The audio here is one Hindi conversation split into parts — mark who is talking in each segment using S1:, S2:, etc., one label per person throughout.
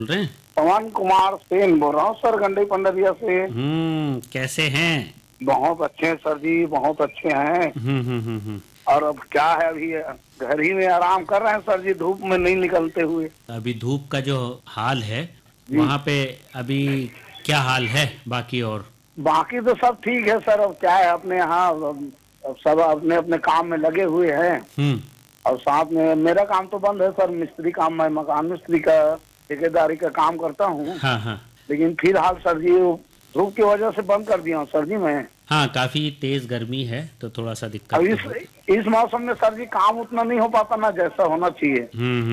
S1: बोल रहे हैं?
S2: पवन कुमार सेन बोल रहा हूँ सर, गंडई पंडरिया से।
S1: कैसे हैं?
S2: बहुत अच्छे हैं सर जी, बहुत अच्छे हैं। और अब क्या है, अभी घर ही में आराम कर रहे हैं सर जी, धूप में नहीं निकलते हुए।
S1: अभी धूप का जो हाल है
S2: जी।
S1: वहाँ पे अभी क्या हाल है बाकी? और
S2: बाकी तो सब ठीक है सर। अब क्या है, अपने यहाँ अब सब अपने अपने काम में लगे हुए हैं। और साथ में मेरा काम तो बंद है सर, मिस्त्री काम, मैं मकान मिस्त्री का ठेकेदारी का काम करता हूँ।
S1: हाँ हाँ
S2: लेकिन फिलहाल सर जी धूप की वजह से बंद कर दिया हूँ सर जी मैं।
S1: हाँ, काफी तेज गर्मी है तो थोड़ा सा दिक्कत
S2: अब
S1: तो है।
S2: इस मौसम में सर जी काम उतना नहीं हो पाता ना जैसा होना चाहिए।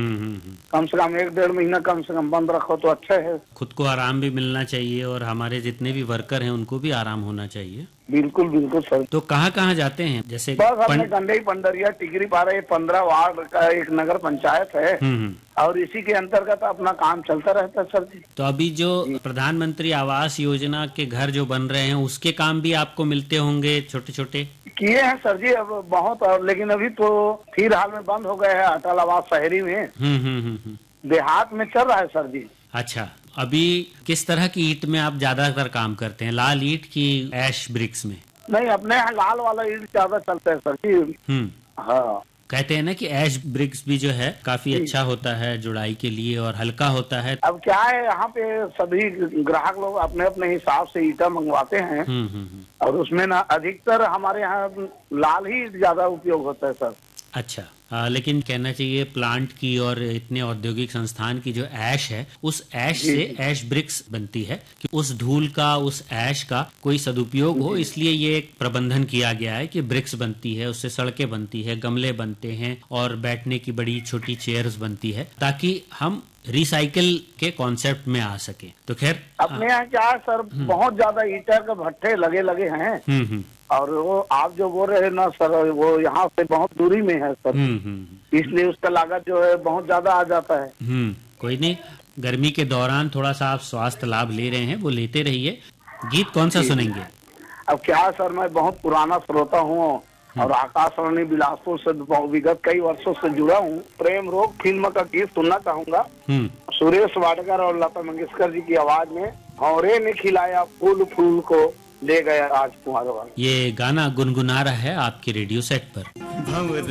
S2: कम से कम 1-1.5 महीना कम से कम बंद रखो तो अच्छा है।
S1: खुद को आराम भी मिलना चाहिए और हमारे जितने भी वर्कर हैं उनको भी आराम होना चाहिए।
S2: बिल्कुल बिल्कुल सर।
S1: तो कहाँ कहाँ जाते हैं? जैसे
S2: बस हमने गंडई पंडरिया टिकरी पारा, ये 15 वार्ड का एक नगर पंचायत है। और इसी के अंतर्गत अपना काम चलता रहता है सर जी।
S1: तो अभी जो प्रधानमंत्री आवास योजना के घर जो बन रहे हैं उसके काम भी आपको मिलते होंगे छोटे छोटे?
S2: किए हैं सर जी अब बहुत, और लेकिन अभी तो फिलहाल में बंद हो गए हैं। अटल आवास शहरी में, देहात में चल रहा है सर जी।
S1: अच्छा, अभी किस तरह की ईंट में आप ज्यादातर काम करते हैं, लाल ईंट की ऐश ब्रिक्स में?
S2: नहीं, अपने यहाँ लाल वाला ईंट ज्यादा चलता है सर जी। हाँ,
S1: कहते हैं ना कि ऐश ब्रिक्स भी जो है काफी अच्छा होता है जुड़ाई के लिए और हल्का होता है।
S2: अब क्या है, यहाँ पे सभी ग्राहक लोग अपने अपने हिसाब से ईंटा मंगवाते हैं। और उसमें ना अधिकतर हमारे यहाँ लाल ही ज्यादा उपयोग होता है सर।
S1: अच्छा, लेकिन कहना चाहिए प्लांट की और इतने औद्योगिक संस्थान की जो ऐश है, उस ऐश से ऐश ब्रिक्स बनती है कि उस धूल का, उस ऐश का कोई सदुपयोग हो, इसलिए ये एक प्रबंधन किया गया है कि ब्रिक्स बनती है, उससे सड़कें बनती है, गमले बनते हैं और बैठने की बड़ी छोटी चेयर्स बनती है, ताकि हम रिसाइकिल के कॉन्सेप्ट में आ सके। तो खैर
S2: अपने यहाँ क्या है सर, बहुत ज्यादा ईंटा के भट्टे लगे हैं। और वो आप जो बोल रहे हैं ना सर, वो यहाँ से बहुत दूरी में है सर। इसलिए उसका लागत जो है बहुत ज्यादा आ जाता है।
S1: कोई नहीं, गर्मी के दौरान थोड़ा सा आप स्वास्थ्य लाभ ले रहे हैं, वो लेते रहिए। गीत कौन सा सुनेंगे?
S2: अब क्या है सर, मैं बहुत पुराना श्रोता हूँ और आकाशवाणी बिलासपुर से विगत कई वर्षों से जुड़ा हूँ। प्रेम रोग फिल्म का गीत सुनना चाहूंगा, सुरेश वाडकर और लता मंगेशकर जी की आवाज में। भंवरे ने खिलाया फूल, फूल को ले गया आज तुम्हारा।
S1: ये गाना गुनगुना रहा है आपके रेडियो सेट पर।